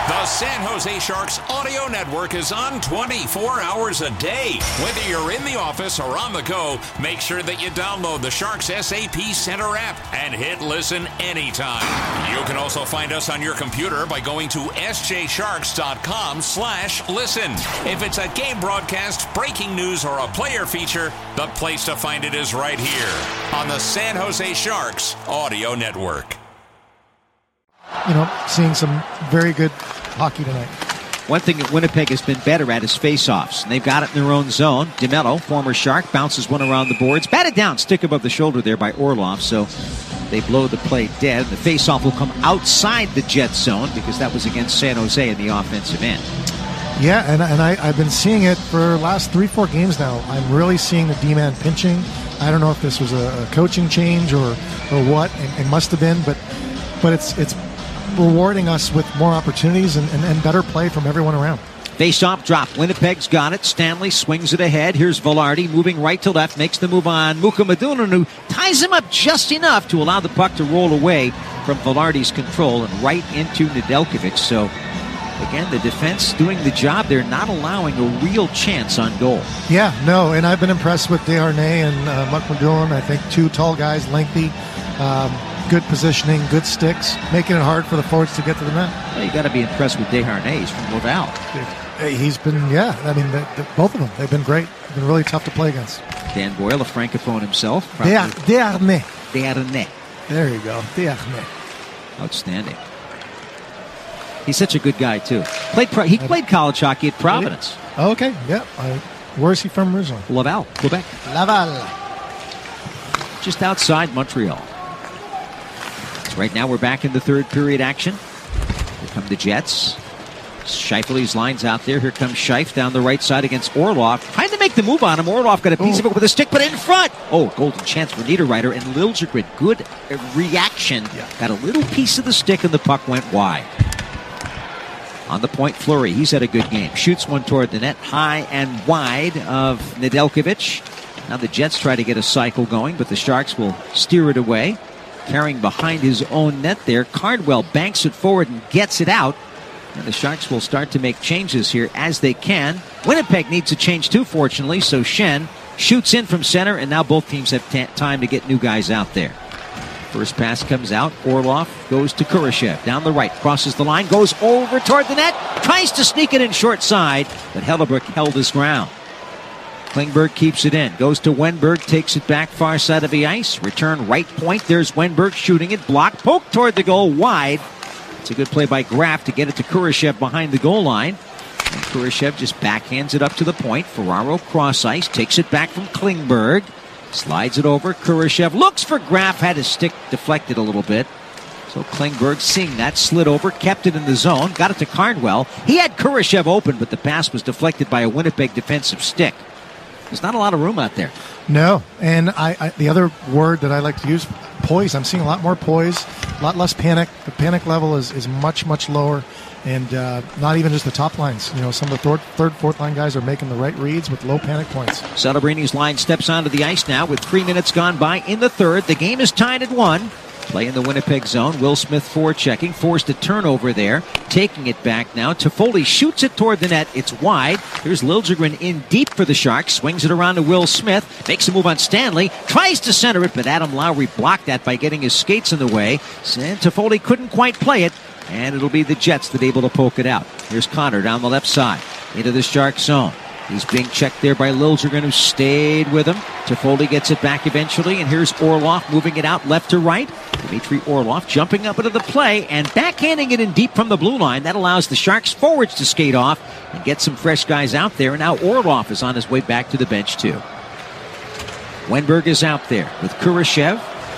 The San Jose Sharks audio network is on 24 hours a day. Whether you're in the office or on the go, make sure that you download the Sharks SAP Center app and hit listen anytime. You can also find us on your computer by going to sjsharks.com/listen. If it's a game broadcast, breaking news, or a player feature, the place to find it is right here on the San Jose Sharks audio network. Seeing some very good hockey tonight. One thing that Winnipeg has been better at is face-offs. And they've got it in their own zone. DeMello, former Shark, bounces one around the boards. Batted down, stick above the shoulder there by Orlov. So they blow the play dead. The face-off will come outside the Jet zone because that was against San Jose in the offensive end. Yeah, and I've been seeing it for the last 3-4 games now. I'm really seeing the D-man pinching. I don't know if this was a coaching change or what. It must have been, but it's rewarding us with more opportunities and better play from everyone around. Face-off drop. Winnipeg's got it. Stanley swings it ahead. Here's Velarde moving right to left. Makes the move on Mukhamadullin, who ties him up just enough to allow the puck to roll away from Velarde's control and right into Nedeljkovic. So, again, the defense doing the job. They're not allowing a real chance on goal. Yeah, no, and I've been impressed with Desharnais and Mukhamadullin. I think two tall guys, lengthy, good positioning, good sticks, making it hard for the forwards to get to the net. Well, you got to be impressed with Desharnais. He's from Laval. He's been, both of them. They've been great. They've been really tough to play against. Dan Boyle, a francophone himself. Desharnais. Desharnais. There you go. Desharnais. Outstanding. He's such a good guy, too. He played college hockey at Providence. Oh, okay, yeah. Where's he from originally? Laval, Quebec. Laval. Just outside Montreal. So right now we're back in the third period action. Here come the Jets. Scheifele's lines out there. Here comes Scheif down the right side against Orlov. Trying to make the move on him. Orlov got a piece of it with a stick, but in front. Oh, golden chance for Niederreiter and Liljegren. Good reaction. Yeah. Got a little piece of the stick and the puck went wide. On the point, Fleury. He's had a good game. Shoots one toward the net, high and wide of Nedeljkovic. Now the Jets try to get a cycle going, but the Sharks will steer it away. Carrying behind his own net there. Cardwell banks it forward and gets it out. And the Sharks will start to make changes here as they can. Winnipeg needs a change too, fortunately, so Schenn shoots in from center, and now both teams have time to get new guys out there. First pass comes out. Orlov goes to Kurashev. Down the right. Crosses the line. Goes over toward the net. Tries to sneak it in short side, but Hellebuyck held his ground. Klingberg keeps it in. Goes to Wenberg. Takes it back far side of the ice. Return right point. There's Wenberg shooting it. Blocked. Poke toward the goal. Wide. It's a good play by Graf to get it to Kurashev behind the goal line. And Kurashev just backhands it up to the point. Ferraro cross ice. Takes it back from Klingberg. Slides it over. Kurashev looks for Graf. Had his stick deflected a little bit. So Klingberg, seeing that, slid over, kept it in the zone, got it to Cardwell. He had Kurashev open, but the pass was deflected by a Winnipeg defensive stick. There's not a lot of room out there. No, and the other word that I like to use, poise. I'm seeing a lot more poise, a lot less panic. The panic level is much, much lower. And not even just the top lines. Some of the third, fourth line guys are making the right reads with low panic points. Celebrini's line steps onto the ice now with 3 minutes gone by in the third. The game is tied at 1. Play in the Winnipeg zone. Will Smith forechecking. Forced a turnover there. Taking it back now. Toffoli shoots it toward the net. It's wide. Here's Liljegren in deep for the Sharks. Swings it around to Will Smith. Makes a move on Stanley. Tries to center it, but Adam Lowry blocked that by getting his skates in the way. And Toffoli couldn't quite play it. And it'll be the Jets that are able to poke it out. Here's Connor down the left side. Into the Shark zone. He's being checked there by Liljegren, who stayed with him. Toffoli gets it back eventually, and here's Orlov moving it out left to right. Dmitry Orlov jumping up into the play and backhanding it in deep from the blue line. That allows the Sharks forwards to skate off and get some fresh guys out there. And now Orlov is on his way back to the bench too. Wenberg is out there with Kurashev.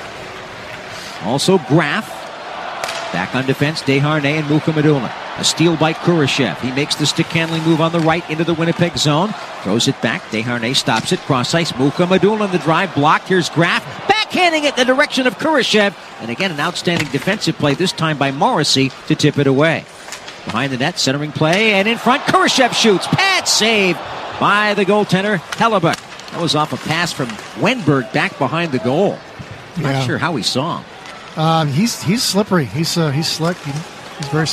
Also Graf. Back on defense, Desharnais and Mukhamadullin. A steal by Kurashev. He makes the stick handling move on the right into the Winnipeg zone. Throws it back. Desharnais stops it. Cross ice. Mukhamadullin the drive. Blocked. Here's Graf. Backhanding it in the direction of Kurashev. And again, an outstanding defensive play, this time by Morrissey to tip it away. Behind the net, centering play. And in front, Kurashev shoots. Pad save by the goaltender, Hellebuyck. That was off a pass from Wenberg back behind the goal. Not sure how he saw him. He's slippery. He's slick. He's very